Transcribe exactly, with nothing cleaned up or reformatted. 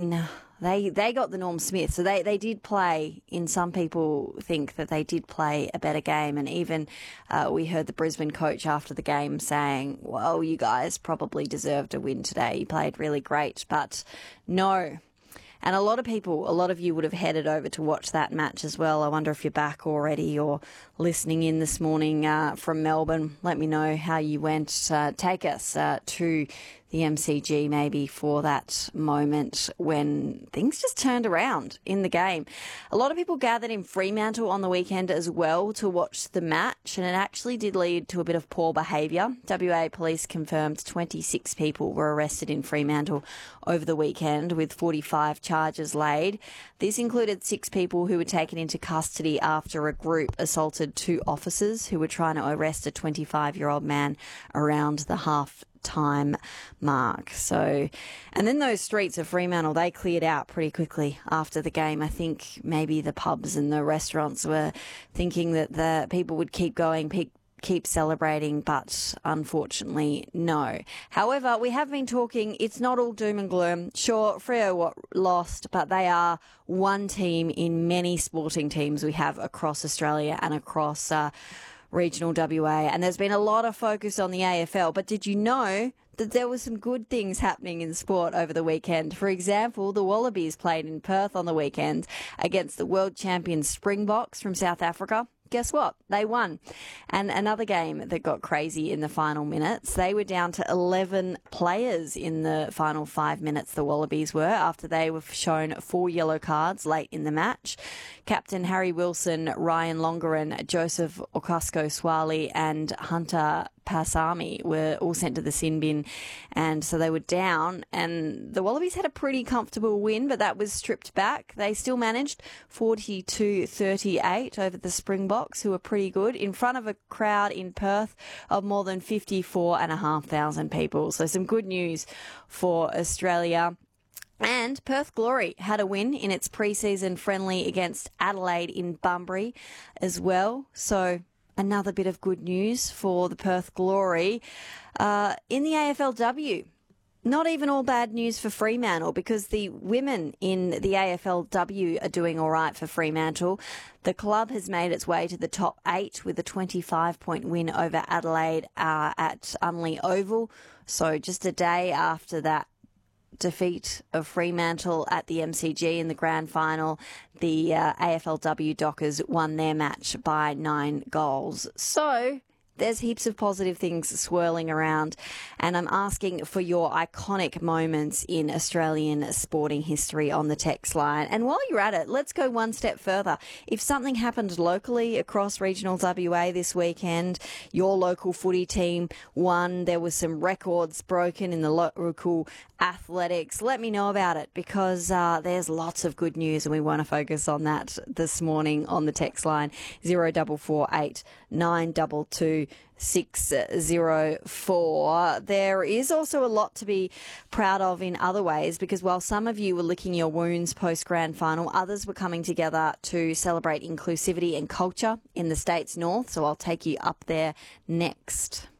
mean, they they got the Norm Smith, so they, they did play, in some people think that they did play a better game, and even uh, we heard the Brisbane coach after the game saying, well, you guys probably deserved a win today. You played really great, but no. And a lot of people, a lot of you would have headed over to watch that match as well. I wonder if you're back already or listening in this morning uh, from Melbourne. Let me know how you went. Uh, take us uh, to the M C G maybe for that moment when things just turned around in the game. A lot of people gathered in Fremantle on the weekend as well to watch the match, and it actually did lead to a bit of poor behaviour. W A Police confirmed twenty-six people were arrested in Fremantle over the weekend, with forty-five charges laid. This included six people who were taken into custody after a group assaulted two officers who were trying to arrest a twenty-five-year-old man around the half time mark. So, and then those streets of Fremantle, they cleared out pretty quickly after the game. I think maybe the pubs and the restaurants were thinking that the people would keep going, keep keep celebrating, but unfortunately, no. However, we have been talking, it's not all doom and gloom. Sure, Freo lost, but they are one team in many sporting teams we have across Australia and across uh, regional W A, and there's been a lot of focus on the A F L, but did you know that there were some good things happening in sport over the weekend? For example, the Wallabies played in Perth on the weekend against the world champion Springboks from South Africa. Guess what? They won. And another game that got crazy in the final minutes, they were down to eleven players in the final five minutes, the Wallabies were, after they were shown four yellow cards late in the match. Captain Harry Wilson, Ryan Longeran, Joseph Okasko-Swali and Hunter Pasami were all sent to the sin bin, and so they were down, and the Wallabies had a pretty comfortable win, but that was stripped back. They still managed forty-two thirty-eight over the Springboks, who were pretty good, in front of a crowd in Perth of more than fifty-four and a half thousand people. So some good news for Australia. And Perth Glory had a win in its pre-season friendly against Adelaide in Bunbury as well. So another bit of good news for the Perth Glory. Uh, in the A F L W, not even all bad news for Fremantle, because the women in the A F L W are doing all right for Fremantle. The club has made its way to the top eight with a twenty-five point win over Adelaide uh, at Unley Oval. So just a day after that defeat of Fremantle at the M C G in the grand final, the uh, A F L W Dockers won their match by nine goals. So there's heaps of positive things swirling around, and I'm asking for your iconic moments in Australian sporting history on the text line. And while you're at it, let's go one step further. If something happened locally across regional W A this weekend, your local footy team won, there was some records broken in the local athletics, let me know about it, because uh, there's lots of good news and we want to focus on that this morning on the text line zero four four eight nine two two six zero four. There is also a lot to be proud of in other ways, because while some of you were licking your wounds post-grand final, others were coming together to celebrate inclusivity and culture in the state's north. So I'll take you up there next.